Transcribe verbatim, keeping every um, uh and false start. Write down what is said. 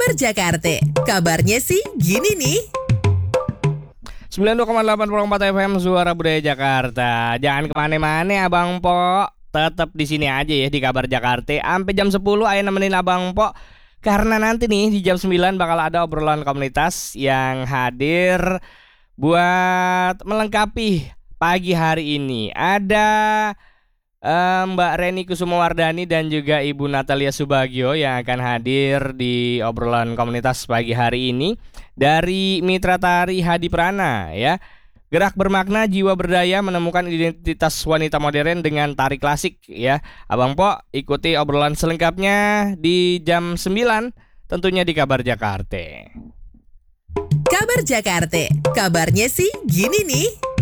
Kabar Jakarta, kabarnya sih gini nih. sembilan puluh dua koma delapan puluh empat F M Suara Budaya Jakarta. Jangan kemana-mana Abang Po, tetap di sini aja ya di Kabar Jakarta. Sampai jam sepuluh ayo nemenin Abang Po. Karena nanti nih di jam sembilan bakal ada obrolan komunitas yang hadir buat melengkapi pagi hari ini. Ada eh, Mbak Reni Kusumawardani dan juga Ibu Natalia Subagio yang akan hadir di obrolan komunitas pagi hari ini dari Mitra Tari Hadi Prana ya. Gerak bermakna jiwa berdaya menemukan identitas wanita modern dengan tari klasik ya. Abang Po ikuti obrolan selengkapnya di jam sembilan tentunya di Kabar Jakarta. Kabar Jakarta, kabarnya sih gini nih.